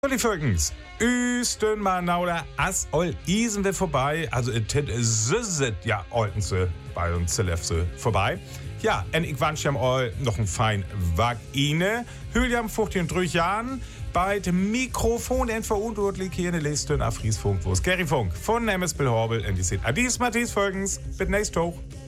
Hallo folgens, Üsten mal nauder as all isen wir vorbei, also süsset ja oltense bei uns Zelefse vorbei. Ja, en ich wünsche am all noch ein fein Wagine. Hüljam 53 Jahren bei dem Mikrofon den verantwortlich hier in der Liste in Afriesfunk, wo es Gary Funk von MS Bill Horbel und die sind Adis Matthias folgens, bis nächste Woche.